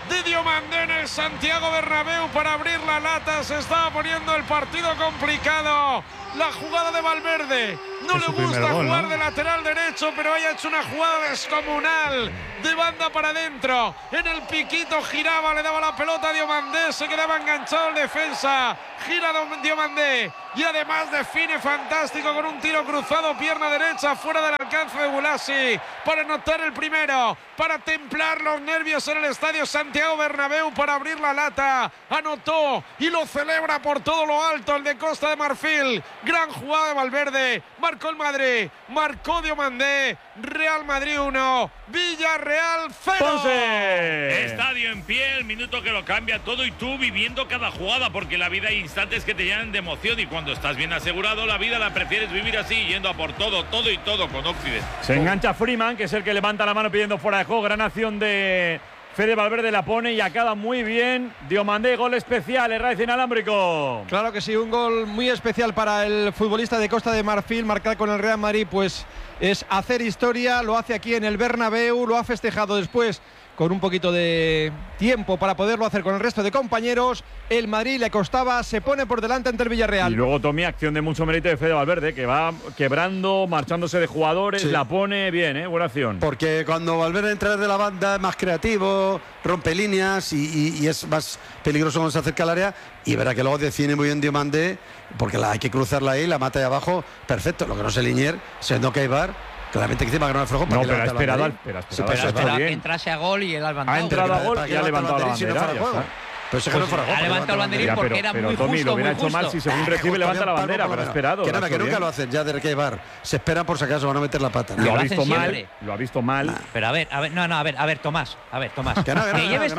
de Diomandé en el Santiago Bernabéu para abrir la lata. Se estaba poniendo el partido complicado. La jugada de Valverde. No le gusta jugar de lateral derecho, pero haya hecho una jugada descomunal de banda para adentro. En el piquito giraba, le daba la pelota a Diomandé, se quedaba enganchado el defensa. Gira Diomandé y además define fantástico con un tiro cruzado, pierna derecha, fuera del alcance de Gulasi para anotar el primero, para templar los nervios en el estadio Santiago Bernabéu, para abrir la lata. Anotó y lo celebra por todo lo alto el de Costa de Marfil. Gran jugada de Valverde. Marcó el Madrid, marcó Diomandé. Real Madrid 1, Villarreal 0. Estadio en pie, el minuto que lo cambia todo y tú viviendo cada jugada, porque la vida hay instantes que te llenan de emoción y cuando estás bien asegurado la vida la prefieres vivir así, yendo a por todo y todo con Occident. Se engancha Freeman, que es el que levanta la mano pidiendo fuera de juego. Gran acción de Fede Valverde, la pone y acaba muy bien. Diomandé, gol especial, Herraiz inalámbrico. Claro que sí, un gol muy especial para el futbolista de Costa de Marfil. Marcar con el Real Madrid pues es hacer historia. Lo hace aquí en el Bernabéu, lo ha festejado después con un poquito de tiempo para poderlo hacer con el resto de compañeros. El Madrid le costaba, se pone por delante ante el Villarreal. Y luego Tommy, acción de mucho mérito de Fede Valverde, que va quebrando, marchándose de jugadores, la pone bien, buena acción. Porque cuando Valverde entra desde la banda es más creativo, rompe líneas y es más peligroso cuando se acerca al área. Y verá que luego define muy bien Diomandé, porque hay que cruzarla ahí, la mata ahí abajo, perfecto. Lo que no sé Linier, siendo que Eibar, claramente que encima que no es flojo. No, pero ha esperado que entrase a gol y él ha levantado. Ha entrado a gol y ha levantado la bandera. Pero ese que no fuera gol. Ha levantado el banderín porque era muy Tommy, justo, lo hubiera muy hecho mal justo. si según recibe levanta la bandera, pero ha esperado. Que nada, que nunca lo hacen ya de Eibar. Se esperan por si acaso van a meter la pata. Lo ha visto mal, lo ha visto mal. Pero a ver, Tomás. Que lleves,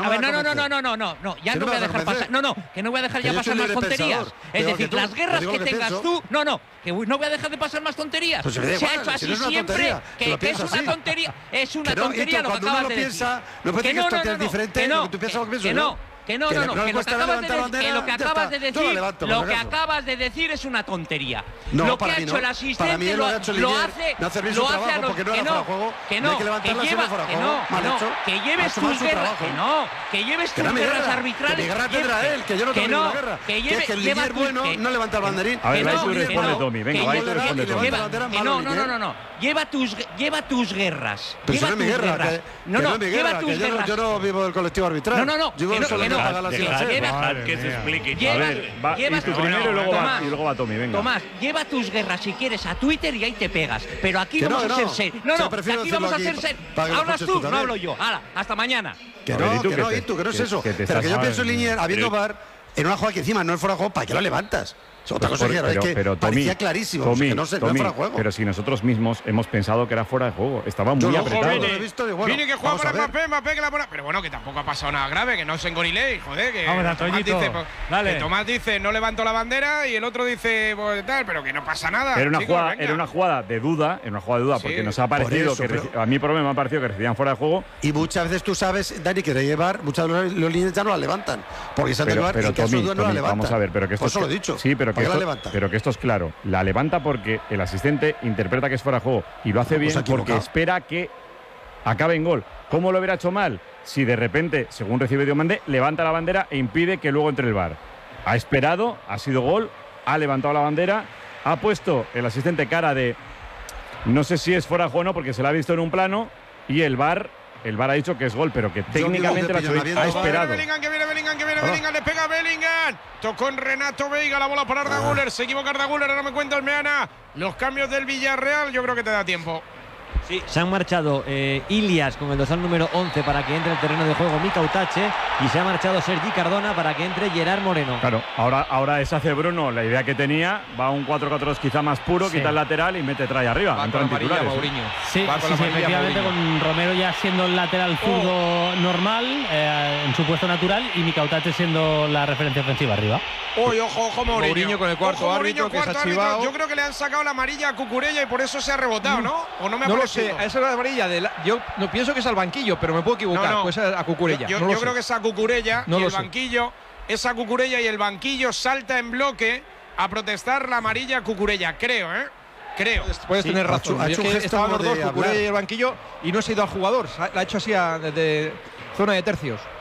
no, ya no voy a dejar pasar. Que no voy a dejar ya pasar más tonterías. Es decir, las guerras que tengas tú, que no voy a dejar de pasar más tonterías. Se ha hecho así siempre, que es una tontería. Es una tontería lo que acabas de decir. No puede decir que esto es diferente, lo que tú piensas lo que pienso yo. Que lo que acabas de decir es una tontería. No, lo que ha hecho el asistente lo hace a los que lleves tus guerras, que lleves tus guerras arbitrales. Que guerra tendrá él, que yo no tengo ninguna guerra. Que el líder bueno no levanta el banderín. A ver, va y tú responde, Tommy. Venga, va y tú responde, Tommy. No. Lleva tus guerras. Pero no es mi guerra. Lleva tus guerras. Yo no vivo del colectivo arbitral. No. Que se explique. A ver, va tú primero y luego va Tommy, venga. Tomás, lleva tus guerras si quieres a Twitter y ahí te pegas. Pero aquí vamos a ser serios. Aquí vamos a ser serios. Hablas tú, no hablo yo. Hala, hasta mañana. Que no es eso. Pero que yo pienso en Linier, habiendo VAR, en una jugada que encima no es fuera de juego, ¿para qué lo levantas? Otra cosa que parecía clarísimo, que no es fuera de juego. Pero si nosotros mismos hemos pensado que era fuera de juego, estaba muy apretado. Vini que juega para Mbappé que la pone. Pero bueno, que tampoco ha pasado nada grave, que no es en Goriley, joder, que Tomás dice no levanto la bandera y el otro dice pues, tal, pero que no pasa nada. Era una jugada de duda, porque nos ha parecido a mí por lo menos me ha parecido que recibían fuera de juego. Y muchas veces tú sabes, Dani, que de llevar, muchas de los líneas ya no la levantan, porque se han de llevar y que no la levantan. Vamos a ver, pero que esto eso lo he dicho. Sí, pero que esto es claro. La levanta porque el asistente interpreta que es fuera de juego y lo hace bien porque espera que acabe en gol. ¿Cómo lo hubiera hecho mal? Si de repente, según recibe Diomandé, levanta la bandera e impide que luego entre el VAR. Ha esperado, ha sido gol, ha levantado la bandera, ha puesto el asistente cara de no sé si es fuera de juego o no porque se la ha visto en un plano y el VAR ha dicho que es gol, pero que técnicamente ha esperado. Bellingham, le pega a Bellingham. Tocó en Renato Veiga, la bola para Arda Güler. Se equivoca Arda Güler, ahora me cuenta el Meana. Los cambios del Villarreal, yo creo que te da tiempo. Sí, se han marchado Ilias con el dorsal número 11 para que entre el terreno de juego Mika Utache y se ha marchado Sergi Cardona para que entre Gerard Moreno. Claro, ahora es hace Bruno la idea que tenía, va un 4-4-2 quizá más puro, quita el lateral y trae arriba. Entra en titulares. Sí, efectivamente con Romero ya siendo el lateral zurdo normal en su puesto natural y Mika Utache siendo la referencia ofensiva arriba. Ojo Mourinho con el cuarto árbitro que se ha chivado. Yo creo que le han sacado la amarilla a Cucurella y por eso se ha rebotado, ¿no? ¿O no me ha parecido? Esa es la amarilla yo no pienso que es al banquillo, pero me puedo equivocar. Pues a Cucurella. Yo creo que es a Cucurella y el banquillo. Es a Cucurella y el banquillo salta en bloque a protestar la amarilla a Cucurella, creo. Puedes tener razón. Estaban los dos, Cucurella y el banquillo, y no se ha ido al jugador. La ha hecho así desde zona de tercios.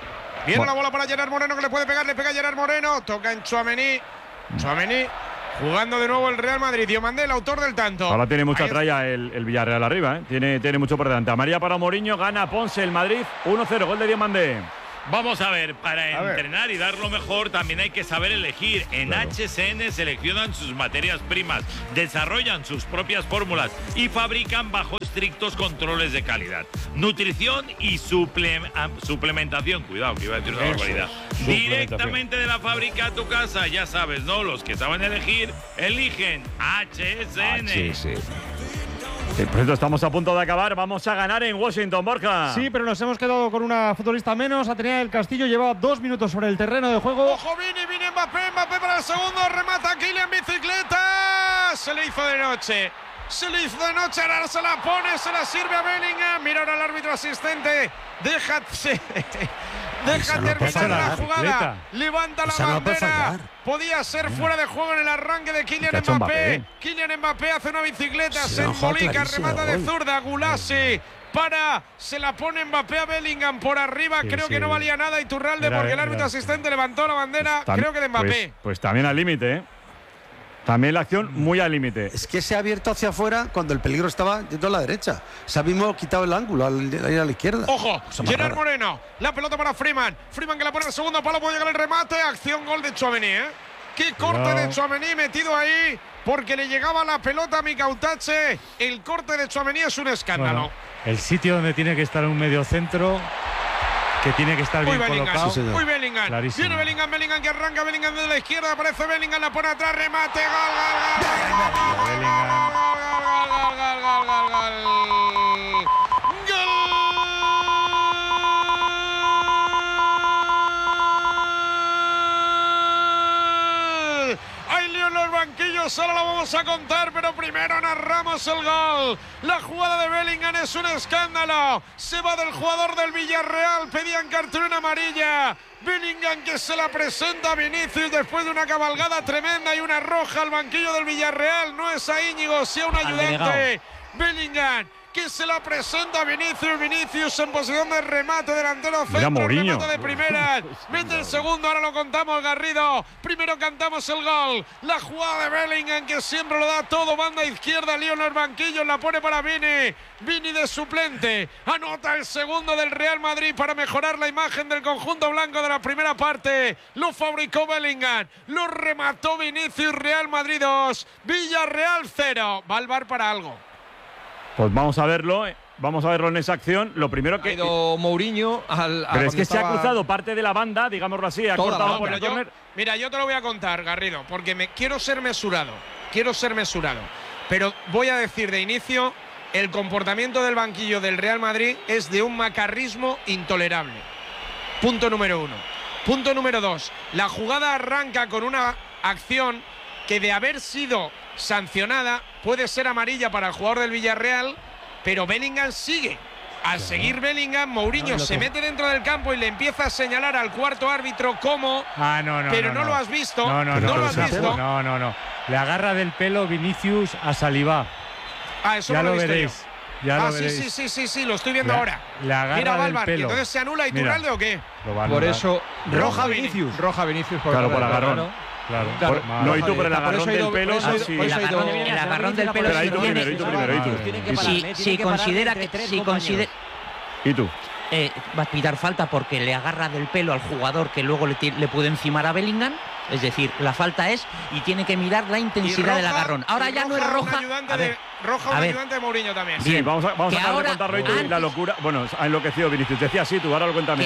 Viene la bola para Gerard Moreno, que le puede pegar, le pega Gerard Moreno. Toca en Tchouaméni. Tchouaméni jugando de nuevo el Real Madrid. Diomandé, el autor del tanto. Ahora tiene mucha tralla el Villarreal arriba, ¿eh? Tiene mucho por delante. Amarilla para Mourinho, gana Ponce el Madrid. 1-0, gol de Diomandé. Vamos a ver, para entrenar y dar lo mejor también hay que saber elegir. En HSN seleccionan sus materias primas, desarrollan sus propias fórmulas y fabrican bajo estrictos controles de calidad. Nutrición y suplementación. Cuidado, que iba a decir una barbaridad. Directamente de la fábrica a tu casa, ya sabes, ¿no? Los que saben elegir, eligen HSN. Por cierto, estamos a punto de acabar. Vamos a ganar en Washington, Borja. Sí, pero nos hemos quedado con una futbolista menos. Atenea del Castillo lleva 2 minutos sobre el terreno de juego. Ojo, viene Mbappé para el segundo. Remata Kylian, bicicleta. Se le hizo de noche. Ahora se la pone, se la sirve a Bellingham. Mira ahora el árbitro asistente. Deja terminar la jugada. Levanta la bandera. Podía ser fuera de juego en el arranque de Kylian Mbappé. Kylian Mbappé hace una bicicleta, se embolica, remata de zurda. Gulasi se la pone Mbappé a Bellingham por arriba. Creo que no valía nada Iturralde porque el árbitro asistente levantó la bandera. Creo que de Mbappé. Pues también al límite, ¿eh? También la acción muy al límite. Es que se ha abierto hacia afuera cuando el peligro estaba yendo a la derecha. Se ha mismo quitado el ángulo al ir a la izquierda. Ojo, Gerard Moreno. La pelota para Freeman. Freeman que la pone al segundo palo. Puede llegar el remate. Acción, gol de Tchouaméni, ¿eh? Qué corte de Tchouaméni metido ahí. Porque le llegaba la pelota a Mikautache. El corte de Tchouaméni es un escándalo. Bueno, el sitio donde tiene que estar un mediocentro, que tiene que estar bien colocado. Muy Bellingham. Clarísimo. Viene Bellingham que arranca. Bellingham desde la izquierda. Aparece Bellingham, la pone atrás. Remate. Gol. Hay lío en los banquillos, ahora lo vamos a contar, pero primero narramos el gol. La jugada de Bellingham es un escándalo. Se va del jugador del Villarreal, pedían cartulina amarilla. Bellingham que se la presenta a Vinicius después de una cabalgada tremenda y una roja al banquillo del Villarreal. No es a Íñigo, sí a un ayudante. Bellingham que se la presenta a Vinicius en posición de remate, delantero centro, remate de primera, mete el segundo, ahora lo contamos Garrido, primero cantamos el gol, la jugada de Bellingham que siempre lo da todo, banda izquierda, lío en los banquillos, la pone para Vini de suplente, anota el segundo del Real Madrid para mejorar la imagen del conjunto blanco de la primera parte, lo fabricó Bellingham, lo remató Vinicius, Real Madrid 2, Villarreal 0, va al VAR para algo. Pues vamos a verlo en esa acción. Lo primero que. Ha ido Mourinho pero es que se ha cruzado parte de la banda, digámoslo así, ha cortado por el córner. Mira, yo te lo voy a contar, Garrido, porque quiero ser mesurado. Pero voy a decir de inicio, el comportamiento del banquillo del Real Madrid es de un macarrismo intolerable. Punto número 1. Punto número 2. La jugada arranca con una acción que de haber sido sancionada puede ser amarilla para el jugador del Villarreal, pero Bellingham sigue. Al seguir Bellingham, Mourinho se mete dentro del campo y le empieza a señalar al cuarto árbitro cómo. Pero no lo has visto. No lo has visto. No. Le agarra del pelo Vinicius a Saliba. Eso ya no lo he visto veréis. yo. Ya lo veréis. Sí, lo estoy viendo ahora. Le agarra Mira, del Valvar, pelo. entonces se anula Iturralde o qué. Por eso, roja Vinicius. Claro, por agarrón. Claro. No, y tú por el agarrón del pelo. El agarrón del pelo. Pero ahí tú primero. Si considera que. ¿Y tú? Va a pitar falta porque le agarra del pelo al jugador que luego le puede encimar a Bellingham. Es decir, la falta es y tiene que mirar la intensidad del agarrón. Ahora ya no es roja. Roja un ayudante de Mourinho también. Sí, vamos a acabar de contarlo y tú la locura. Bueno, ha enloquecido Vinicius. Decía así, tú ahora lo cuéntame.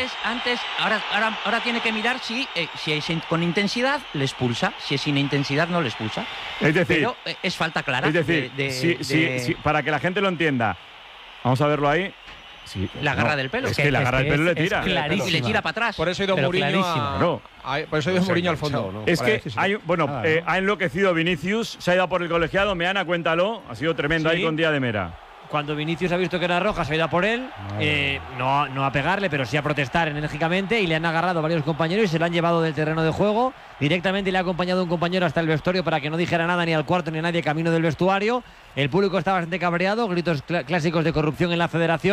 Ahora tiene que mirar si es con intensidad, le expulsa. Si es sin intensidad, no le expulsa. Es decir, pero es falta clara. Es decir, para que la gente lo entienda, vamos a verlo ahí. Sí, la agarra del pelo. Es que la agarra del pelo le tira. Y le tira para atrás. Por eso ha ido Mourinho al fondo. Es que ha enloquecido Vinicius, se ha ido por el colegiado. Meana, cuéntalo. Ha sido tremendo ahí con Díaz de Mera. Cuando Vinicius ha visto que era roja, se ha ido a por él, no a pegarle, pero sí a protestar enérgicamente, y le han agarrado varios compañeros y se lo han llevado del terreno de juego. Directamente le ha acompañado un compañero hasta el vestuario para que no dijera nada ni al cuarto ni a nadie camino del vestuario. El público está bastante cabreado, gritos clásicos de corrupción en la federación.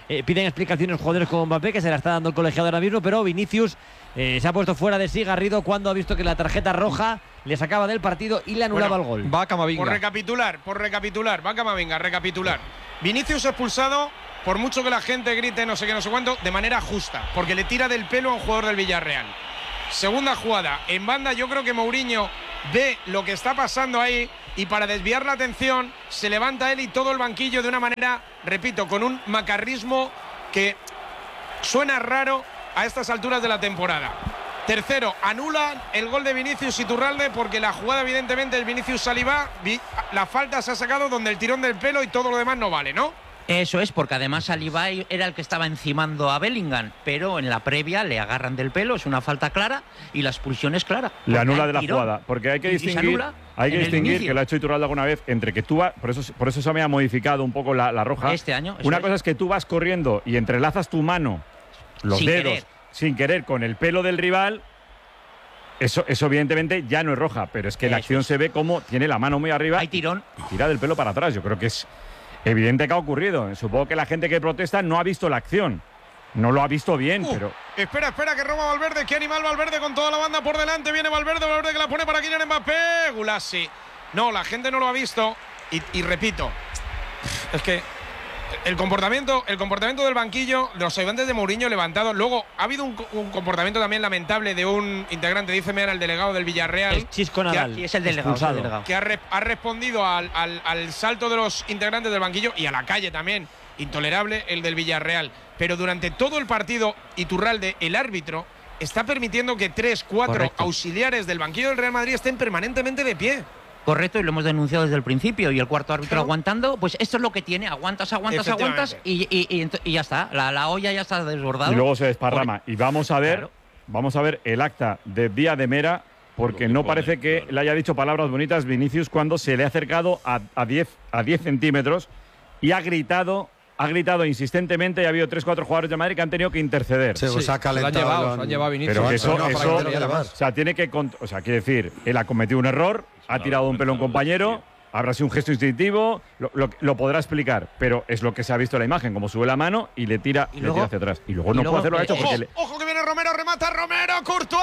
piden explicaciones jugadores como Mbappé, que se la está dando el colegiado ahora mismo, pero Vinicius se ha puesto fuera de sí, Garrido, cuando ha visto que la tarjeta roja le sacaba del partido y le anulaba el gol. Va Camavinga. Por recapitular, va Camavinga, recapitular. Vinicius expulsado, por mucho que la gente grite no sé qué, no sé cuánto, de manera justa, porque le tira del pelo a un jugador del Villarreal. Segunda jugada, en banda yo creo que Mourinho ve lo que está pasando ahí y para desviar la atención se levanta él y todo el banquillo de una manera, repito, con un macarrismo que suena raro a estas alturas de la temporada. Tercero, anulan el gol de Vinicius Iturralde porque la jugada evidentemente es Vinicius Saliba, la falta se ha sacado donde el tirón del pelo y todo lo demás no vale, ¿no? Eso es, porque además Saliba era el que estaba encimando a Bellingham, pero en la previa le agarran del pelo, es una falta clara y la expulsión es clara. Le anula de la jugada, porque hay que distinguir, que lo ha hecho Iturralde alguna vez, entre que tú vas, por eso se había modificado un poco la roja. Este año. Una cosa es que tú vas corriendo y entrelazas tu mano, los dedos, sin querer, con el pelo del rival. Eso evidentemente ya no es roja, pero es que la acción se ve como tiene la mano muy arriba. Hay tirón. Y tira del pelo para atrás. Yo creo que es evidente que ha ocurrido. Supongo que la gente que protesta no ha visto la acción. No lo ha visto bien, pero… Espera, que roba Valverde. Qué animal Valverde con toda la banda por delante. Viene Valverde que la pone para Kylian Mbappé. Gulasi. No, la gente no lo ha visto. Y repito, es que el comportamiento del banquillo, de los ayudantes de Mourinho levantados. Luego ha habido un comportamiento también lamentable de un integrante, dice Meara, el delegado del Villarreal. El Chisco Nadal. Y es el delegado. Que ha respondido al salto de los integrantes del banquillo y a la calle también. Intolerable el del Villarreal. Pero durante todo el partido, Iturralde, el árbitro, está permitiendo que 3-4 auxiliares del banquillo del Real Madrid estén permanentemente de pie. Correcto, y lo hemos denunciado desde el principio. Y el cuarto árbitro aguantando, pues esto es lo que tiene. Aguantas y ya está. La olla ya está desbordada. Y luego se desparrama. Y vamos a ver el acta de Díaz de Mera, porque no parece que le haya dicho palabras bonitas Vinicius cuando se le ha acercado a 10 centímetros y ha gritado insistentemente, y ha habido 3-4 jugadores de Madrid que han tenido que interceder. Se ha calentado. Se han llevado Vinicius. Pero que quiere decir, él ha cometido un error, ha tirado un pelo a un compañero, habrá sido un gesto instintivo, lo podrá explicar, pero es lo que se ha visto en la imagen, como sube la mano y le tira hacia atrás. Y luego no puede hacerlo, ha hecho porque… ¡Ojo que viene Romero, remata Romero, Courtois!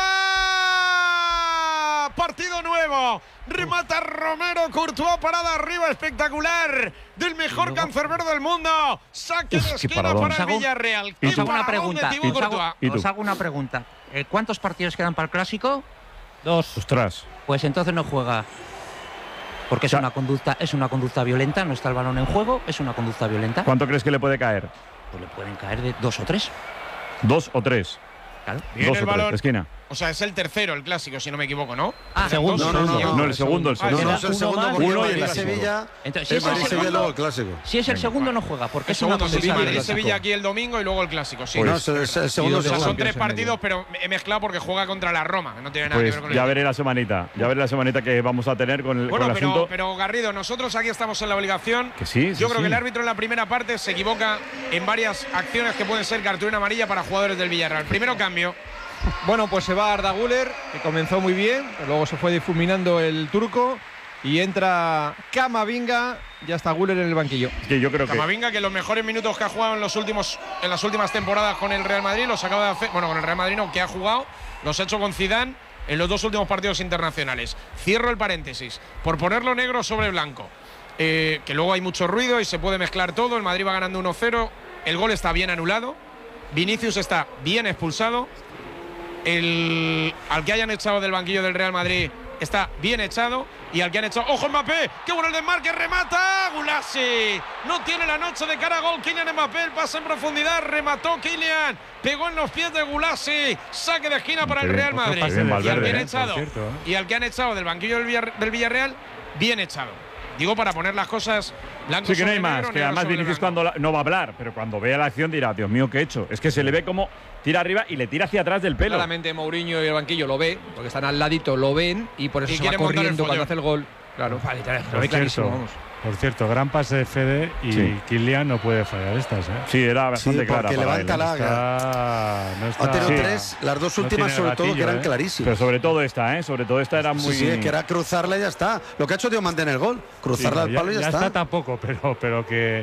Partido nuevo, remata Romero, Courtois, parada arriba espectacular del mejor cancerbero del mundo, saque de esquina para el Villarreal. Os hago una pregunta. ¿Cuántos partidos quedan para el Clásico? 2. Ostras. Pues entonces no juega. Porque es una conducta violenta, no está el balón en juego, es una conducta violenta. ¿Cuánto crees que le puede caer? Pues le pueden caer de 2 o 3. 2 o 3. Claro. Viene el balón. Esquina. O sea, es el tercero, el Clásico, si no me equivoco, ¿no? Segundo. No, el segundo. El segundo, uno y el el Sevilla. Entonces, luego el Clásico. Si es el segundo, no juega, porque es una conducta violenta. Madrid-Sevilla aquí el domingo y luego el Clásico. Sí. Pues, el segundo. O sea, son 3 partidos, pero he mezclado porque juega contra la Roma. No tiene nada que ver con ya veré la semanita. Ya veré la semanita que vamos a tener con el asunto. Pero Garrido, nosotros aquí estamos en la obligación. Que sí, Yo creo que el árbitro en la primera parte se equivoca en varias acciones que pueden ser cartulina amarilla para jugadores del Villarreal. Primero cambio. Bueno, pues se va Arda Güler, que comenzó muy bien, pero luego se fue difuminando el turco y entra Camavinga. Ya está Güler en el banquillo. Sí, yo creo Camavinga, que los mejores minutos que ha jugado en las últimas temporadas con el Real Madrid los acaba de hacer. Bueno, con el Real Madrid no, que ha jugado, los ha hecho con Zidane en los 2 últimos partidos internacionales. Cierro el paréntesis por ponerlo negro sobre blanco. Que luego hay mucho ruido y se puede mezclar todo. El Madrid va ganando 1-0. El gol está bien anulado. Vinicius está bien expulsado. Al que hayan echado del banquillo del Real Madrid está bien echado, y al que han echado… ¡Ojo Mbappé! ¡Qué bueno el desmarque! ¡Remata! ¡Gulasi! No tiene la noche de cara a gol Kylian Mbappé. El pase en profundidad. Remató Kylian. Pegó en los pies de Gulasi. Saque de esquina para el Real Madrid. Y al que han echado del banquillo del Villarreal, bien echado. Digo, para poner las cosas blancas. Sí, que no hay más. Que además Vinicius cuando no va a hablar, pero cuando vea la acción dirá: Dios mío, ¿qué he hecho? Es que se le ve como tira arriba y le tira hacia atrás del pelo. Claramente Mourinho y el banquillo lo ve, porque están al ladito, lo ven y por eso se va corriendo cuando hace el gol. Claro, lo ve clarísimo, vamos. Por cierto, gran pase de Fede y Kylian no puede fallar estas, ¿eh? Sí, era bastante clara. Porque levanta la… Ha tenido 3, las 2 últimas sobre todo que eran clarísimas. Pero sobre todo esta, sobre todo esta era muy… Sí, es que era cruzarla y ya está. Lo que ha hecho Diomande en el gol, cruzarla al palo y ya está. Ya está tampoco, pero que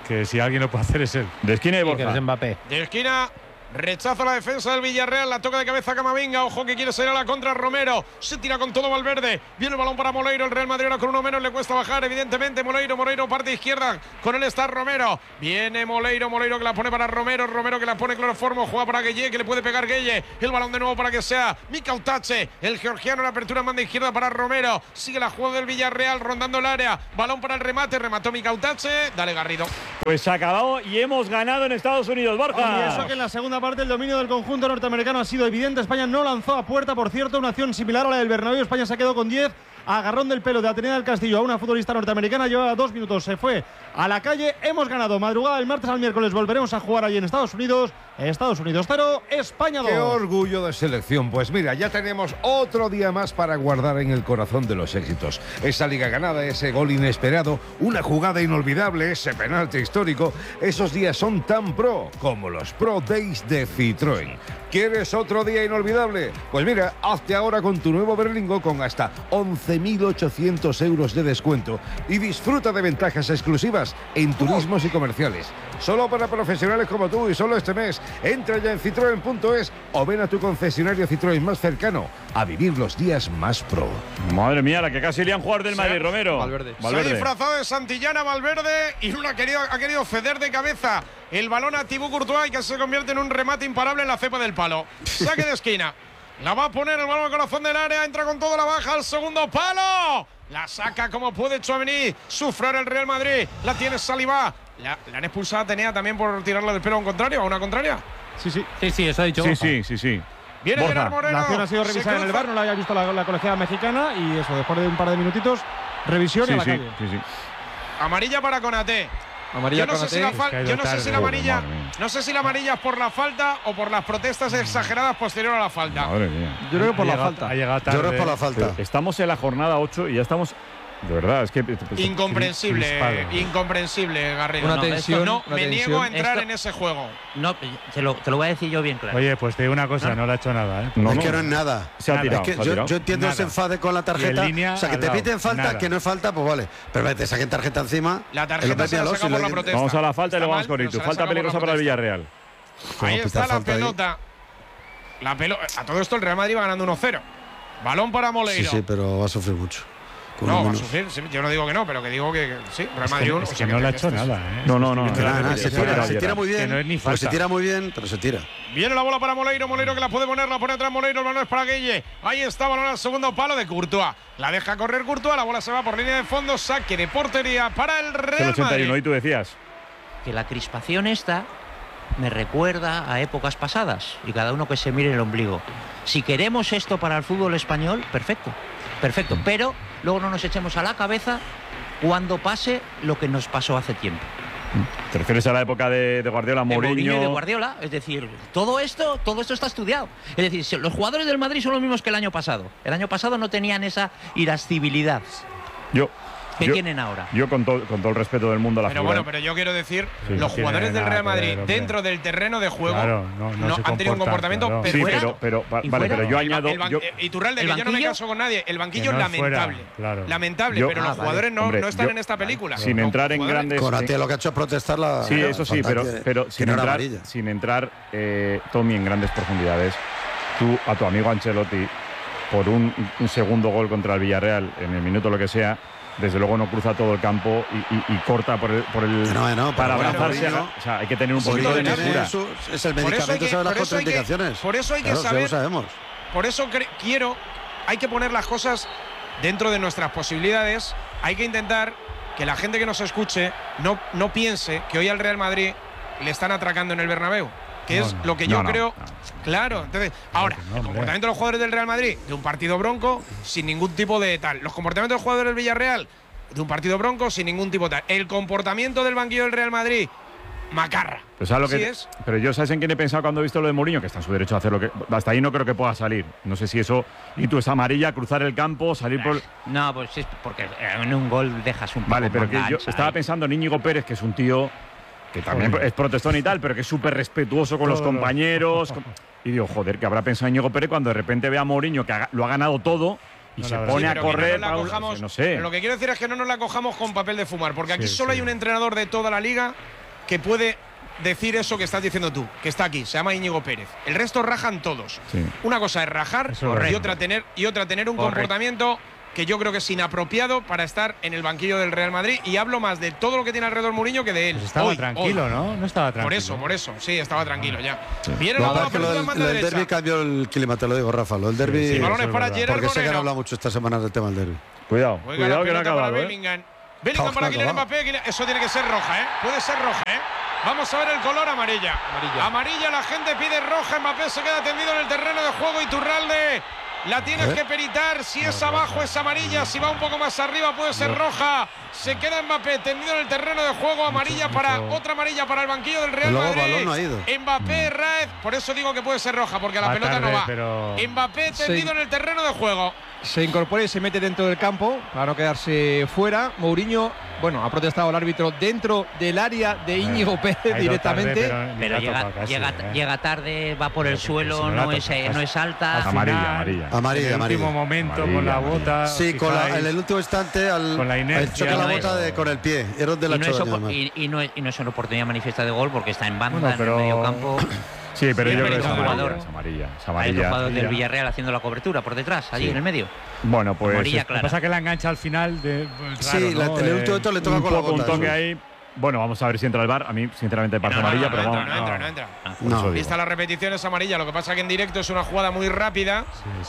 que si alguien lo puede hacer es él. De esquina y Borja. Que es Mbappé. De esquina. Rechaza la defensa del Villarreal, la toca de cabeza Camavinga, ojo que quiere salir a la contra Romero, se tira con todo Valverde, viene el balón para Moleiro, el Real Madrid ahora con uno menos, le cuesta bajar evidentemente Moleiro parte izquierda, con él está Romero, viene Moleiro que la pone para Romero que la pone cloroformo, juega para Gueye, que le puede pegar Gueye, el balón de nuevo para que sea Mikautache, el georgiano, la apertura en banda izquierda para Romero, sigue la jugada del Villarreal rondando el área, balón para el remate, remató Mikautache, dale Garrido. Pues se ha acabado y hemos ganado en Estados Unidos, Borja. Y eso que en la segunda parte el dominio del conjunto norteamericano ha sido evidente. España no lanzó a puerta, por cierto, una acción similar a la del Bernabéu. España se quedó con 10. Agarrón del pelo de Atenea del Castillo a una futbolista norteamericana. Llevaba 2 minutos, se fue a la calle. Hemos ganado. Madrugada del martes al miércoles volveremos a jugar allí en Estados Unidos. Estados Unidos 0, España 2. ¡Qué orgullo de selección! Pues mira, ya tenemos otro día más para guardar en el corazón de los éxitos. Esa liga ganada, ese gol inesperado, una jugada inolvidable, ese penalti histórico. Esos días son tan pro como los Pro Days de Citroën. ¿Quieres otro día inolvidable? Pues mira, hazte ahora con tu nuevo Berlingo con hasta 11.800 euros de descuento y disfruta de ventajas exclusivas en turismos y comerciales. Solo para profesionales como tú y solo este mes. Entra ya en citroen.es o ven a tu concesionario Citroën más cercano a vivir los días más pro. Madre mía, la que casi le han jugado del Madrid, Romero. Valverde. Se ha disfrazado de Santillana Valverde y ha querido ceder de cabeza el balón a Thibaut Courtois y que se convierte en un remate imparable en la cepa del palo. Saque de esquina. La va a poner el balón al corazón del área, entra con todo, la baja al segundo palo. La saca como puede Tchouaméni, sufre el Real Madrid, la tiene Saliba. La han expulsado a Atenea también por tirarla del pelo a un contrario, a una contraria. Sí, eso ha dicho. Sí. Viene Gerard Moreno. La acción ha sido revisada en el VAR, no la había visto la colegiada mexicana y eso, después de un par de minutitos, revisión y a la calle. Amarilla para Konaté. Yo no sé si la amarilla, no sé si la amarilla es por la falta o por las protestas exageradas posterior a la falta. Madre mía. Yo creo que por la falta. Yo creo que por la falta. Estamos en la jornada 8 y ya estamos. De verdad, es que. Incomprensible, Garrido. Me niego a entrar en ese juego. No, te lo voy a decir yo bien claro. Oye, pues te digo una cosa, no le ha hecho nada, ¿eh? No es es nada. Se ha tirado. Es que yo entiendo ese enfade con la tarjeta. O sea, que te piten falta, que no es falta, pues vale. Pero te saquen tarjeta encima. La tarjeta se la saca por la protesta. Vamos a la falta y luego vamos con Itu. Falta peligrosa para el Villarreal. Ahí está la pelota. A todo esto el Real Madrid va ganando 1-0. Balón para Moleiro. Sí, pero va a sufrir mucho. No, va a sufrir. Yo no digo que no, pero que digo que sí. Real Madrid es que no le ha hecho nada, ¿eh? No. Se tira muy bien. No es ni falta. Se tira muy bien, pero se tira. Viene la bola para Moleiro que la puede poner, la pone atrás Moleiro, el balón es para Gueye. Ahí está, balón al segundo palo de Courtois. La deja correr Courtois, la bola se va por línea de fondo, saque de portería para el Real Madrid. 81, y tú decías. Que la crispación esta me recuerda a épocas pasadas y cada uno que se mire el ombligo. Si queremos esto para el fútbol español, perfecto, pero luego no nos echemos a la cabeza cuando pase lo que nos pasó hace tiempo. ¿Te refieres a la época de Guardiola, Mourinho? Y de Guardiola, es decir, todo esto está estudiado. Es decir, los jugadores del Madrid son los mismos que el año pasado. El año pasado no tenían esa irascibilidad que tienen ahora. Yo con todo el respeto del mundo a la figura. Bueno, pero yo quiero decir, los jugadores del Real Madrid dentro del terreno de juego no han tenido un comportamiento pero yo añado. Iturralde, que yo no me caso con nadie. El banquillo es lamentable. Lamentable, pero los jugadores no están en esta película. Sin entrar en grandes. Conate lo que ha hecho es protestar la. Sí, eso sí, pero sin entrar, Tommy, en grandes profundidades. Tú, a tu amigo Ancelotti, por un segundo gol contra el Villarreal, en el minuto lo que sea, desde luego no cruza todo el campo y corta por el para abrazarse. O sea, hay que tener un poquito de mesura. Es el medicamento, sabe las contraindicaciones. Por eso hay que saber. Lo sabemos. Por eso hay que poner las cosas dentro de nuestras posibilidades. Hay que intentar que la gente que nos escuche no piense que hoy al Real Madrid le están atracando en el Bernabéu. Que es lo que yo creo. Claro, entonces, ahora, el comportamiento de los jugadores del Real Madrid, de un partido bronco, sin ningún tipo de tal. Los comportamientos de los jugadores del Villarreal, de un partido bronco, sin ningún tipo de tal. El comportamiento del banquillo del Real Madrid, macarra. Pero yo, ¿sabes en quién he pensado cuando he visto lo de Mourinho? Que está en su derecho a hacer lo que. Hasta ahí no creo que pueda salir. No sé si eso. Y tú, es amarilla, cruzar el campo, salir por. No, pues sí, porque en un gol dejas un poco. Vale, pero que yo estaba pensando en Íñigo Pérez, que es un tío que también es protestón y tal, pero que es súper respetuoso con los compañeros. Y digo, joder, que habrá pensado Íñigo Pérez cuando de repente ve a Mourinho que lo ha ganado todo y se pone a correr. No sé. Pero lo que quiero decir es que no nos la cojamos con papel de fumar, porque aquí solo hay un entrenador de toda la liga que puede decir eso que estás diciendo tú, que está aquí, se llama Íñigo Pérez. El resto rajan todos. Sí. Una cosa es rajar y otra tener un comportamiento que yo creo que es inapropiado para estar en el banquillo del Real Madrid, y hablo más de todo lo que tiene alrededor Mourinho que de él. Pues estaba tranquilo, ¿no? No estaba tranquilo. Por eso, sí, estaba tranquilo ya. Sí. Viene la del derbi cambió el clima, te lo digo, Rafa. Lo del derbi. Sí, balones para Gerard porque sé que han hablado mucho esta semana del tema del derbi. Cuidado que no ha acabado. Bellingham para Kylian Mbappé. Eso tiene que ser roja, ¿eh? Puede ser roja, ¿eh? Vamos a ver el color amarilla. Amarilla, la gente pide roja. Mbappé se queda tendido en el terreno de juego. Iturralde. La tienes que peritar, si es abajo es amarilla, si va un poco más arriba puede ser roja. Se queda Mbappé tendido en el terreno de juego, otra amarilla para el banquillo del Real Madrid. No ha ido. Mbappé, Raez, por eso digo que puede ser roja, porque la pelota no va. Mbappé tendido en el terreno de juego. Se incorpora y se mete dentro del campo para no quedarse fuera. Mourinho, ha protestado el árbitro dentro del área de Íñigo Pérez directamente. Pero llega tarde, va por el suelo, no es alta. Amarilla. En el último momento con la bota. Sí, en el último instante con la inercia. Choca la bota con el pie. Y no es una oportunidad manifiesta de gol porque está en banda, en el medio campo. Sí, pero yo creo que es amarilla. Hay un jugador del Villarreal haciendo la cobertura por detrás, allí en el medio. Bueno, pues lo que pasa es que la engancha al final. Sí, ¿no? El último le toca con la bota. Un toque ahí. Bueno, vamos a ver si entra el VAR. A mí, sinceramente, parece amarilla, pero vamos. No entra. Vista la repetición es amarilla. Lo que pasa es que en directo es una jugada muy rápida.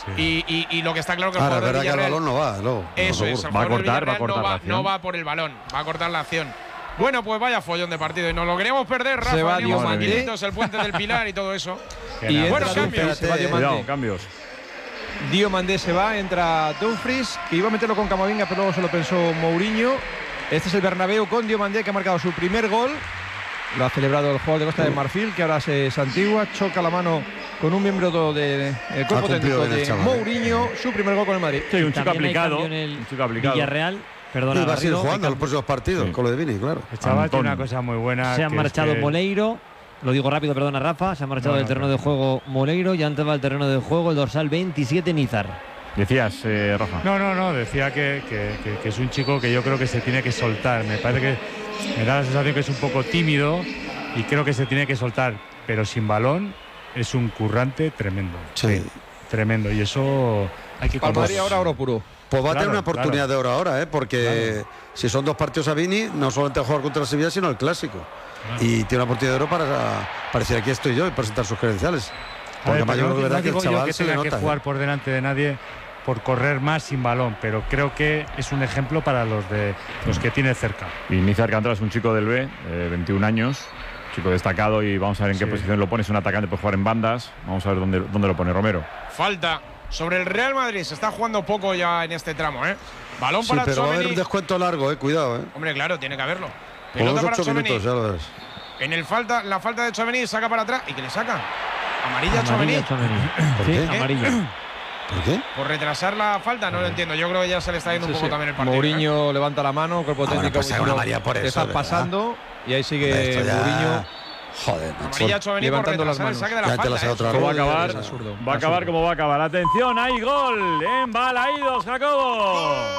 Y lo que está claro que el jugador del Villarreal, que el balón no va. Eso es. Va a cortar. No va por el balón. Va a cortar la acción. Bueno, pues vaya follón de partido. Y nos lo queríamos perder, Rafa. Se va Diomandé. El puente del Pilar y todo eso. Y bueno, cambios. Diomandé se va, entra Dumfries, que iba a meterlo con Camavinga, pero luego se lo pensó Mourinho. Este es el Bernabéu con Diomandé, que ha marcado su primer gol. Lo ha celebrado el jugador de Costa de Marfil, que ahora se santigua, choca la mano con un miembro del cuerpo técnico de Mourinho. Su primer gol con el Madrid. Sí, un chico aplicado. Villarreal. Perdona, va a seguir jugando los próximos partidos con lo de Vini, claro. El chaval tiene una cosa muy buena. Se ha marchado Moleiro. Lo digo rápido, perdona, Rafa. Se ha marchado del terreno de juego Moleiro y antes va al terreno de juego el dorsal 27, Nizar. Decías, Rafa. No, decía que es un chico que yo creo que se tiene que soltar. Me parece que me da la sensación que es un poco tímido y creo que se tiene que soltar, pero sin balón es un currante tremendo. Sí. Tremendo, y eso hay que Madrid ahora oro puro. Pues va a tener una oportunidad de oro ahora, porque si son dos partidos a Vini, no solamente jugar contra el Sevilla, sino el clásico. Y tiene una oportunidad de oro para decir aquí estoy yo y presentar sus credenciales. Porque no digo yo que tenga que jugar por delante de nadie por correr más sin balón, pero creo que es un ejemplo para los que tiene cerca. Y Nizar Alcántara es un chico del B, 21 años, chico destacado, y vamos a ver en qué posición lo pone. Es un atacante, puede jugar en bandas. Vamos a ver dónde lo pone Romero. Falta sobre el Real Madrid. Se está jugando poco ya en este tramo, Balón para pero Tchouaméni. Va a haber un descuento largo, cuidado, Hombre, claro, tiene que haberlo. Pelota para 8 minutos, ya lo ves. En la falta de Tchouaméni, saca para atrás. ¿Y qué le saca? Amarilla Tchouaméni. ¿Por qué? Amarilla. ¿Por qué? Por retrasar la falta, no lo entiendo. Yo creo que ya se le está yendo un poco también el partido. Mourinho levanta la mano, cuerpo técnico. Pues una María por eso. Está pasando y ahí sigue Mourinho. Joder, Amarilla Tchouaméni por retrasar el saque de la falta. Va a acabar como va a acabar. Atención, hay gol en Balaídos, Jacobo.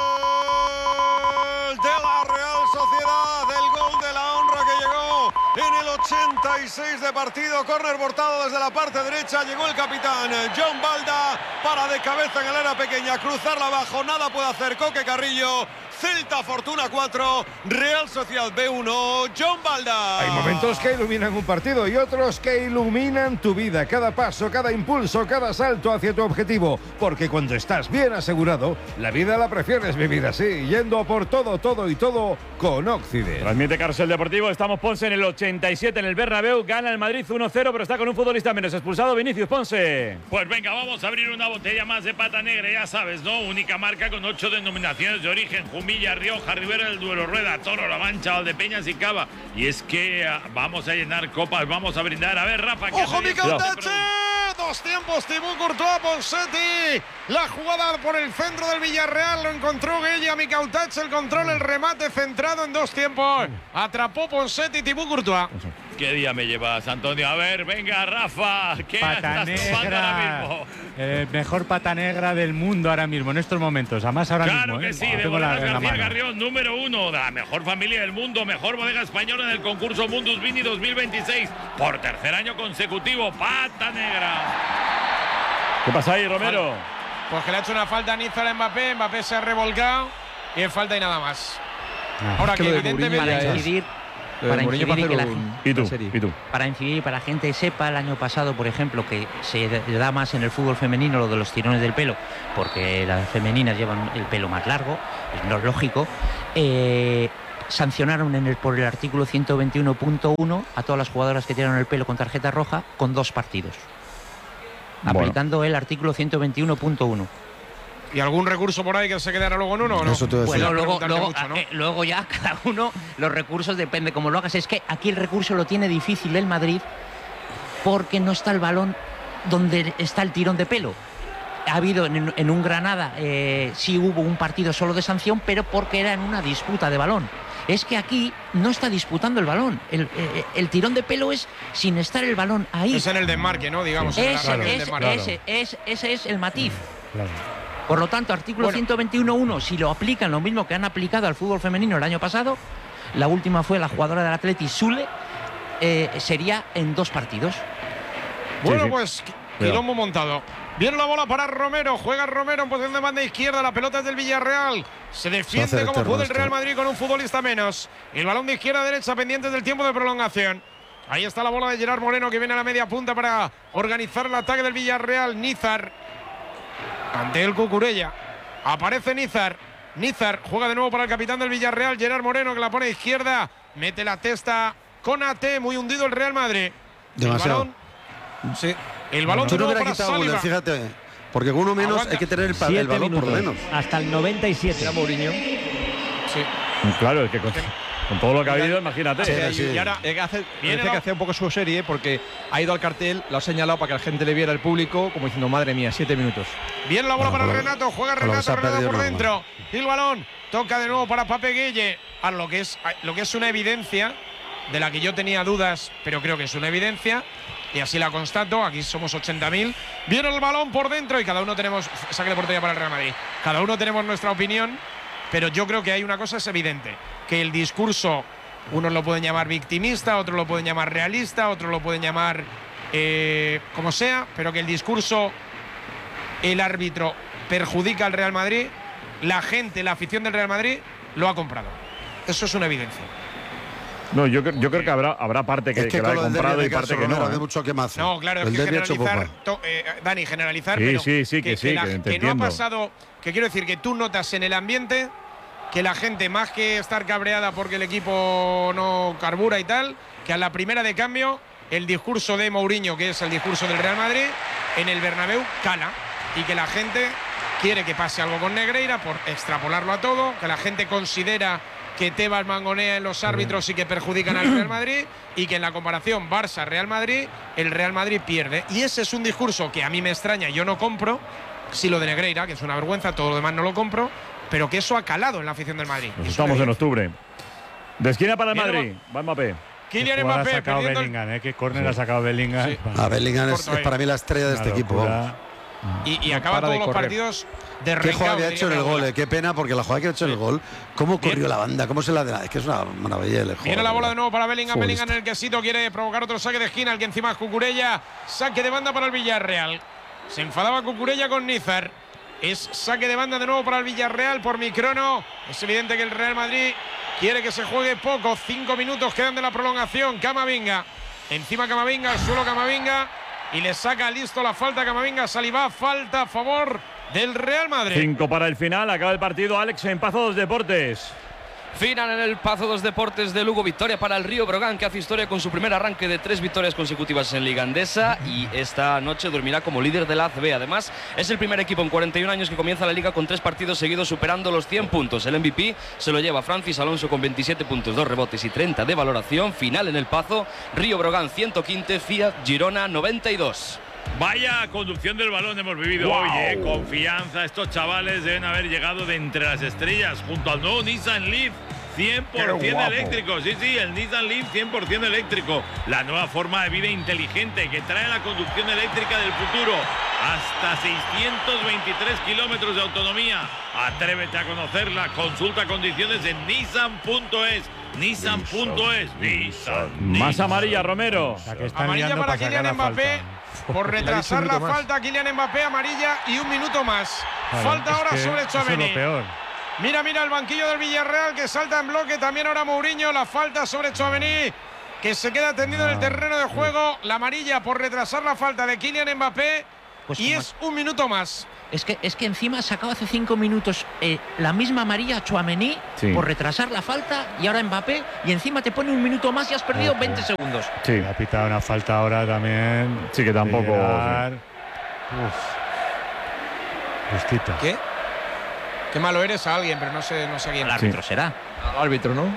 Gol de la Real Sociedad, el gol de la honra que llegó en el 86 de partido. Córner cortado desde la parte derecha. Llegó el capitán John Balda para de cabeza en el área pequeña, cruzarla abajo. Nada puede hacer Coque Carrillo. Celta Fortuna 4, Real Sociedad B1, John Balda. Hay momentos que iluminan un partido y otros que iluminan tu vida. Cada paso, cada impulso, cada salto hacia tu objetivo. Porque cuando estás bien asegurado, la vida la prefieres vivir así, yendo a por todo con Occident. Transmite Carrusel Deportivo. Estamos Ponce en el 87 en el Bernabéu. Gana el Madrid 1-0, pero está con un futbolista menos. Expulsado Vinicius Ponce. Pues venga, vamos a abrir una botella más de Pata Negra, ya sabes, ¿no? Única marca con 8 denominaciones de origen. Jumilla, Rioja, Ribera del Duero, Rueda, Toro, La Mancha, Valdepeñas y Cava. Y es que vamos a llenar copas, vamos a brindar. A ver, Rafa, ¿qué ¡ojo, Micautache! Dos tiempos, Thibaut Courtois, Ponseti. La jugada por el centro del Villarreal, lo encontró Gueye, Micautache, el control, el remate centrado en dos tiempos. Atrapó Ponseti, Thibaut Courtois. ¿Qué día me llevas, Antonio? A ver, venga, Rafa. ¿Qué Pata estás tomando ahora mismo? Mejor pata negra del mundo ahora mismo, en estos momentos. Además, ahora mismo. Claro que sí, de Bodegas García Carrión, número 1 de la mejor familia del mundo, mejor bodega española en el concurso Mundus Vini 2026. Por tercer año consecutivo, pata negra. ¿Qué pasa ahí, Romero? Pues que le ha hecho una falta a Nízar a Mbappé. Mbappé se ha revolcado y es falta y nada más. Ahora que evidentemente para incidir que la para incidir para la gente sepa, el año pasado, por ejemplo, que se da más en el fútbol femenino lo de los tirones del pelo, porque las femeninas llevan el pelo más largo, es lógico. Sancionaron por el artículo 121.1 a todas las jugadoras que tiraron el pelo con tarjeta roja con 2 partidos, aplicando el artículo 121.1. ¿Y algún recurso por ahí que se quedara luego en uno o no? Bueno, luego ya cada uno, los recursos depende cómo lo hagas. Es que aquí el recurso lo tiene difícil el Madrid porque no está el balón donde está el tirón de pelo. Ha habido en un Granada, sí hubo un partido solo de sanción, pero porque era en una disputa de balón. Es que aquí no está disputando el balón. El tirón de pelo es sin estar el balón ahí. Es en el desmarque, ¿no? Digamos. Ese es el matiz. Claro. Por lo tanto, artículo 121.1, si lo aplican lo mismo que han aplicado al fútbol femenino el año pasado, la última fue la jugadora del Atleti, Sule, sería en 2 partidos. Bueno, pues quilombo montado. Viene la bola para Romero, juega Romero en posición de banda izquierda, la pelota es del Villarreal. Se defiende como puede el Real Madrid con un futbolista menos. El balón de izquierda a derecha pendientes del tiempo de prolongación. Ahí está la bola de Gerard Moreno que viene a la media punta para organizar el ataque del Villarreal. Nízar ante el Cucurella. Aparece Nízar. Nízar juega de nuevo para el capitán del Villarreal, Gerard Moreno, que la pone a izquierda. Mete la testa con Ate. Muy hundido el Real Madrid. Demasiado. El balón yo no hubiera para quitado Saliba. Fíjate, porque con uno menos hay que tener el balón por lo menos. Hasta el 97. Era Mourinho. Sí. Claro, es que con todo lo que ha habido, imagínate. Y ahora que hacía un poco su serie porque ha ido al cartel, lo ha señalado para que la gente le viera al público, como diciendo, madre mía, 7 minutos. Bien la bola para Renato, juega Renato por dentro. Y el balón toca de nuevo para Pape Gueye. A lo que es una evidencia, de la que yo tenía dudas, pero creo que es una evidencia. Y así la constato, aquí somos 80.000. Viene el balón por dentro y cada uno tenemos, saque de portería para el Real Madrid. Cada uno tenemos nuestra opinión, pero yo creo que hay una cosa es evidente, que el discurso, unos lo pueden llamar victimista, otros lo pueden llamar realista, otros lo pueden llamar como sea, pero que el discurso, el árbitro perjudica al Real Madrid, la gente, la afición del Real Madrid lo ha comprado. Eso es una evidencia. No, yo creo que habrá parte que la ha comprado y parte que no. Mucho quemazo. No, claro, es que generalizar, Dani, generalizar, pero que no ha pasado, que quiero decir que tú notas en el ambiente que la gente, más que estar cabreada porque el equipo no carbura y tal, que a la primera de cambio el discurso de Mourinho, que es el discurso del Real Madrid, en el Bernabéu cala, y que la gente quiere que pase algo con Negreira por extrapolarlo a todo, que la gente considera que Tebas mangonea en los árbitros y que perjudican al Real Madrid, y que en la comparación Barça-Real Madrid, el Real Madrid pierde. Y ese es un discurso que a mí me extraña, yo no compro, sí lo de Negreira, que es una vergüenza, todo lo demás no lo compro, pero que eso ha calado en la afición del Madrid. Estamos en octubre. De esquina para el Madrid, va Mbappé. Kylian Mbappé ha sacado Bellingham, que córner ha sacado Bellingham. Sí. Bellingham es para mí la estrella de este equipo. Y acaba todos los partidos de ¿Qué jugada había hecho en el gol? Qué pena, porque la jugada que ha hecho en el gol, cómo corrió la banda, cómo se la da. Es que es una maravilla el juego. Viene la bola de nuevo para Bellingham. Bellingham en el quesito quiere provocar otro saque de esquina, el que encima es Cucurella. Saque de banda para el Villarreal. Se enfadaba Cucurella con Nízar. Es saque de banda de nuevo para el Villarreal por Microno. Es evidente que el Real Madrid quiere que se juegue poco. 5 minutos quedan de la prolongación. Camavinga. Encima Camavinga, al suelo Camavinga. Y le saca listo la falta Camavinga. Saliba, falta a favor del Real Madrid. 5 para el final. Acaba el partido, Alex, en Pazo dos Deportes. Final en el Pazo dos Deportes de Lugo. Victoria para el Río Brogan, que hace historia con su primer arranque de 3 victorias consecutivas en Liga Endesa, y esta noche dormirá como líder de la ACB. Además, es el primer equipo en 41 años que comienza la Liga con 3 partidos seguidos superando los 100 puntos. El MVP se lo lleva Francis Alonso con 27 puntos, 2 rebotes y 30 de valoración. Final en el Pazo, Río Brogan 115, Fiat Girona 92. Vaya conducción del balón hemos vivido hoy, confianza. Estos chavales deben haber llegado de entre las estrellas junto al nuevo Nissan Leaf 100% eléctrico. Sí, el Nissan Leaf 100% eléctrico. La nueva forma de vida inteligente que trae la conducción eléctrica del futuro. Hasta 623 kilómetros de autonomía. Atrévete a conocerla. Consulta condiciones en nissan.es. Nissan.es. Más amarilla, Romero. Amarilla para Kylian Mbappé. Por retrasar la falta, Kylian Mbappé, amarilla y un minuto más. Falta ahora sobre Tchouaméni. Mira el banquillo del Villarreal que salta en bloque. También ahora Mourinho. La falta sobre Tchouaméni, que se queda tendido en el terreno de juego. La amarilla por retrasar la falta de Kylian Mbappé. Pues y es un minuto más. Es que encima sacaba hace 5 minutos la misma amarilla a Tchouaméni por retrasar la falta, y ahora Mbappé, y encima te pone un minuto más y has perdido 20 segundos. Sí, ha pitado una falta ahora también. Sí, que tampoco. Justita. ¿Qué? Qué malo eres a alguien, pero no sé quién. El árbitro será. El árbitro, ¿no?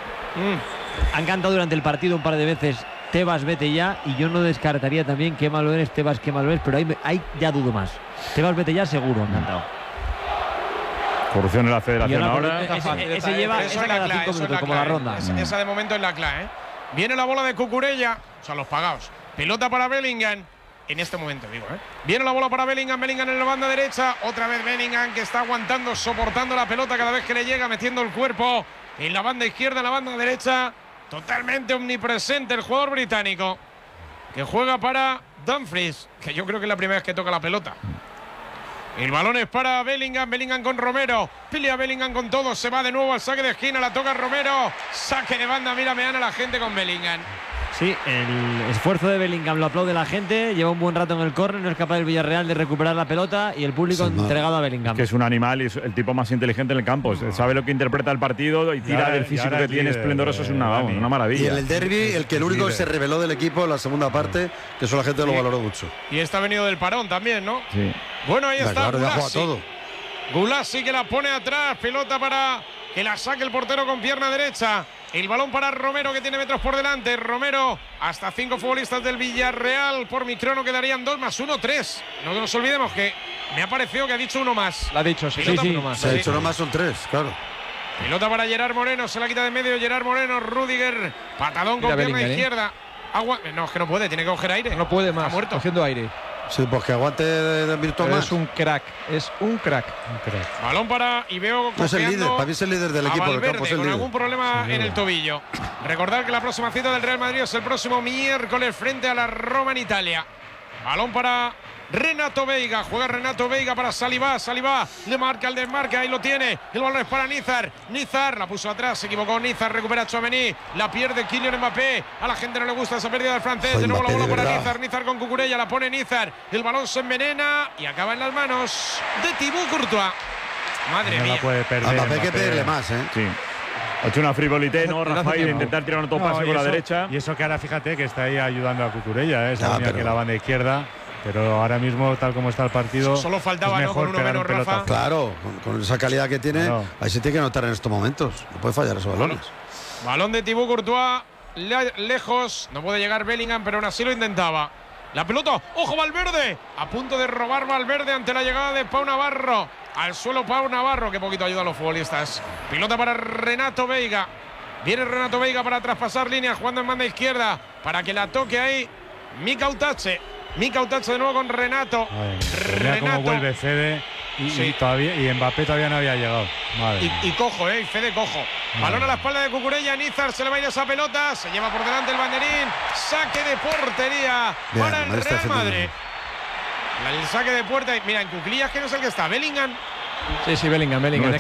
Han cantado durante el partido un par de veces Tebas, vete ya, y yo no descartaría también qué malo eres, Tebas, qué malo eres, pero ahí ya dudo más. Tebas, vete ya, seguro, han cantado. Corrupción en la federación ahora. Ese lleva cada 5 minutos, como la ronda. Esa de momento es la clave, ¿eh? Viene la bola de Cucurella, o sea, los pagados. Pelota para Bellingham. En este momento, digo, ¿eh? Viene la bola para Bellingham en la banda derecha. Otra vez Bellingham, que está aguantando, soportando la pelota cada vez que le llega, metiendo el cuerpo en la banda izquierda, en la banda derecha. Totalmente omnipresente el jugador británico, que juega para Dumfries, que yo creo que es la primera vez que toca la pelota. El balón es para Bellingham con Romero. Pilla Bellingham con todo, se va de nuevo al saque de esquina, la toca Romero. Saque de banda, mira, me gana la gente con Bellingham. Sí, el esfuerzo de Bellingham lo aplaude la gente. Lleva un buen rato en el córner, no es capaz el Villarreal de recuperar la pelota, y el público entregado a Bellingham. Que es un animal y es el tipo más inteligente en el campo. Sabe lo que interpreta el partido y tira del físico que tiene esplendoroso. Es una maravilla. Y en el derbi, el único que se reveló del equipo en la segunda parte, que eso la gente lo valoró mucho. Y está venido del parón también, ¿no? Sí. Bueno, ahí está Gulasi. Gulasi, que la pone atrás. Pelota para que la saque el portero con pierna derecha. El balón para Romero, que tiene metros por delante. Romero, hasta 5 futbolistas del Villarreal. Por mi crono quedarían 2 más 1, 3. No nos olvidemos que me ha parecido que ha dicho uno más. Lo ha dicho, sí. Uno más. Se ha dicho uno más, son 3, claro. Pelota para Gerard Moreno, se la quita de medio Gerard Moreno. Rudiger, patadón con pierna izquierda. No, es que no puede, tiene que coger aire. No puede más, está muerto. Cogiendo aire. Sí, pues que aguante de minuto más. Es un crack. Balón para, y veo no es el líder, para mí es el líder del equipo del campo. Con algún problema en el tobillo. Recordar que la próxima cita del Real Madrid es el próximo miércoles frente a la Roma en Italia. Balón para Renato Veiga, juega Renato Veiga para Saliba, le marca el desmarque, ahí lo tiene, el balón es para Nizar, la puso atrás, se equivocó Nizar, recupera Tchouaméni, la pierde Kylian Mbappé, a la gente no le gusta esa pérdida del francés, de nuevo la bola para Nizar con Cucurella, la pone Nizar, el balón se envenena y acaba en las manos de Thibaut Courtois. Madre mía. Puede perder, Mbappé hay que pedirle más, ¿eh? Sí. Ha hecho una frivolité, ¿no, Rafael? Intentar tirar un autopase con la derecha. Y eso que ahora, fíjate, que está ahí ayudando a Cucurella, esa línea que la banda izquierda. Pero ahora mismo, tal como está el partido, solo faltaba, es con mejor uno menos, Rafa. Claro, con esa calidad que tiene, ahí se tiene que notar en estos momentos. No puede fallar esos balones. Balón de Thibaut Courtois, lejos. No puede llegar Bellingham, pero aún así lo intentaba. La pelota, ¡ojo Valverde! A punto de robar Valverde ante la llegada de Pau Navarro. Al suelo Pau Navarro, que poquito ayuda a los futbolistas. Pelota para Renato Veiga. Viene Renato Veiga para traspasar líneas, jugando en banda izquierda, para que la toque ahí Mika Otache de nuevo con Renato. Renato cómo vuelve Fede y Mbappé todavía no había llegado. Y cojo, y Fede cojo. Balón a la espalda de Cucurella, Nizar se le va a ir esa pelota, se lleva por delante el banderín, saque de portería para el Real Madrid. El saque de puerta, mira, en cuclillas que no es el que está, Bellingham. Sí, Bellingham.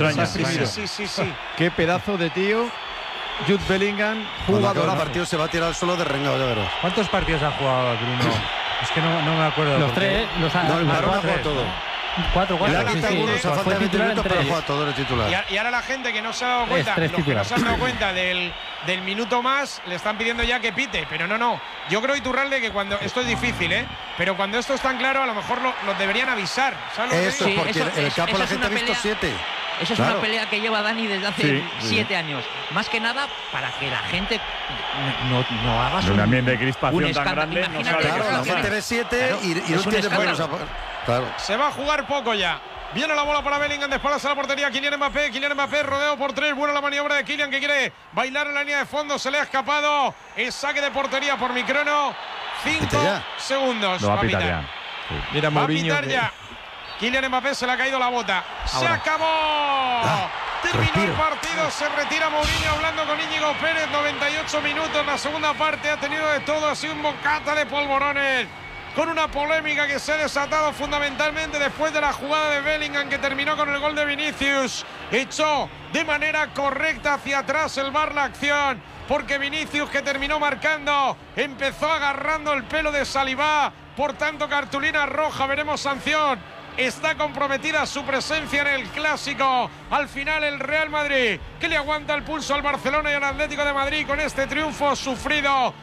Sí. Qué pedazo de tío. Jude Bellingham, jugador. El partido se va a tirar al suelo de rengado, ya verás. ¿Cuántos partidos ha jugado Bruno? Es que no me acuerdo. Los 3, el varón ha jugado todo. 4. Le ha quitado algunos a falta de 20 minutos, pero juega todo el titular. Y ahora la gente que no se ha dado cuenta, los que no se han dado cuenta del minuto más, le están pidiendo ya que pite. Pero no. Yo creo, Iturralde, que cuando esto es difícil, pero cuando esto es tan claro, a lo mejor lo deberían avisar. ¿Sabes eso, porque en el campo la gente ha visto 7. Eso es una pelea que lleva Dani desde hace 7 años. Más que nada para que la gente no haga un ambiente de crispación tan grande. Claro, la gente ve 7 y no entiende por qué. Claro. Se va a jugar poco ya. Viene la bola para Bellingham, de espaldas a la portería. Kylian Mbappé, rodeado por 3. Buena la maniobra de Kylian, que quiere bailar en la línea de fondo. Se le ha escapado. Es saque de portería por Microno. 5 segundos. Lo va a pitar ya. Sí. Mira, Mourinho. Va a pitar ya. Kylian Mbappé, se le ha caído la bota. ¡Se acabó! Terminó el partido, se retira Mourinho hablando con Íñigo Pérez. 98 minutos. La segunda parte ha tenido de todo. Ha sido un bocata de polvorones, con una polémica que se ha desatado fundamentalmente después de la jugada de Bellingham, que terminó con el gol de Vinicius. Echó de manera correcta hacia atrás el VAR la acción, porque Vinicius, que terminó marcando, empezó agarrando el pelo de Saliba. Por tanto, cartulina roja, veremos sanción. Está comprometida su presencia en el Clásico. Al final, el Real Madrid, que le aguanta el pulso al Barcelona y al Atlético de Madrid con este triunfo sufrido